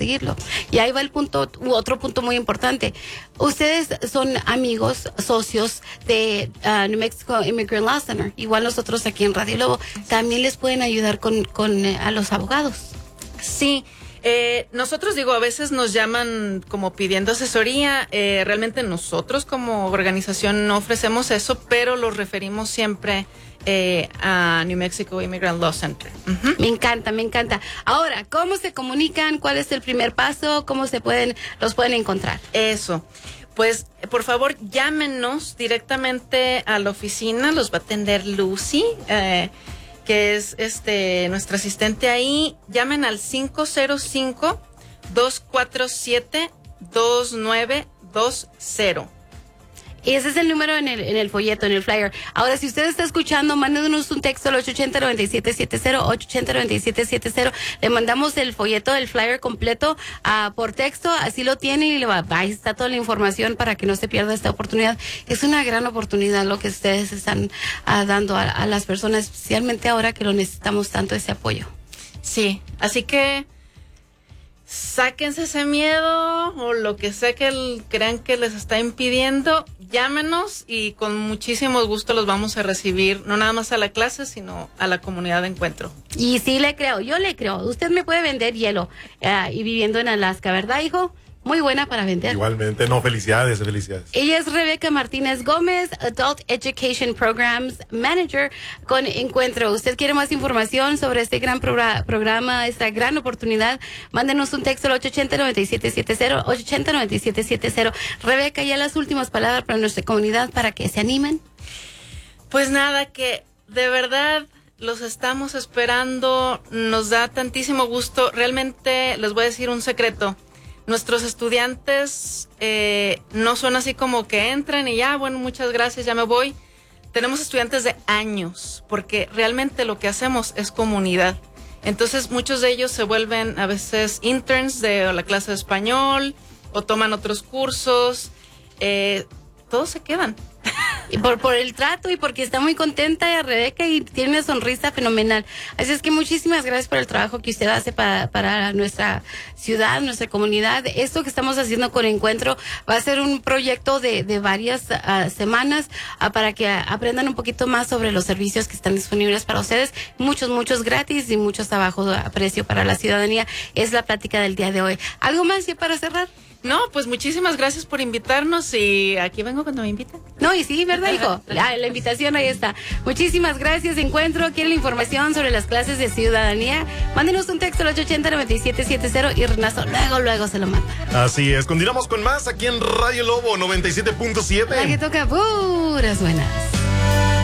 conseguirlo. Y ahí va el punto, otro punto muy importante. Ustedes son amigos, socios de New Mexico Immigrant Law Center. Igual nosotros aquí en Radio Lobo también les pueden ayudar con a los abogados. Sí. Nosotros, a veces nos llaman como pidiendo asesoría. Realmente nosotros como organización no ofrecemos eso, pero los referimos siempre a New Mexico Immigrant Law Center. Uh-huh. Me encanta. Ahora, ¿cómo se comunican? ¿Cuál es el primer paso? ¿Cómo los pueden encontrar? Eso. Pues, por favor, llámenos directamente a la oficina. Los va a atender Lucy, que es nuestra asistente ahí. Llamen al 505-247-2920. Y ese es el número en el folleto, en el flyer. Ahora, si usted está escuchando, mándenos un texto al 880-9770, 880-9770. Le mandamos el folleto del flyer completo por texto, así lo tiene y ahí está toda la información para que no se pierda esta oportunidad. Es una gran oportunidad lo que ustedes están dando a las personas, especialmente ahora que lo necesitamos tanto, ese apoyo. Sí, así que sáquense ese miedo o lo que sea que crean que les está impidiendo, llámenos y con muchísimo gusto los vamos a recibir, no nada más a la clase, sino a la comunidad de encuentro. Y sí yo le creo. Usted me puede vender hielo y viviendo en Alaska, ¿verdad, hijo? Muy buena para vender. Igualmente, felicidades. Ella es Rebeca Martínez Gómez, Adult Education Programs Manager con Encuentro. ¿Usted quiere más información sobre este gran programa, esta gran oportunidad? Mándenos un texto al 880-9770, 880-9770. Rebeca, ya las últimas palabras para nuestra comunidad para que se animen. Pues nada, que de verdad los estamos esperando, nos da tantísimo gusto. Realmente les voy a decir un secreto. Nuestros estudiantes no son así como que entran y ya, bueno, muchas gracias, ya me voy. Tenemos estudiantes de años, porque realmente lo que hacemos es comunidad. Entonces, muchos de ellos se vuelven a veces interns de la clase de español o toman otros cursos. Todos se quedan. Y por el trato y porque está muy contenta Rebeca y tiene una sonrisa fenomenal. Así es que muchísimas gracias por el trabajo que usted hace para nuestra ciudad, nuestra comunidad. Esto que estamos haciendo con Encuentro va a ser un proyecto de varias semanas para que aprendan un poquito más sobre los servicios que están disponibles para ustedes. Muchos gratis y muchos a bajo precio para la ciudadanía. Es la plática del día de hoy. ¿Algo más ya para cerrar? No, pues muchísimas gracias por invitarnos y aquí vengo cuando me invitan. No, y sí, ¿verdad, hijo? La invitación ahí está. Muchísimas gracias, Encuentro. ¿Quieren la información sobre las clases de ciudadanía? Mándenos un texto al 880-9770 y Renato luego se lo manda. Así es, continuamos con más aquí en Radio Lobo 97.7. La que toca puras buenas.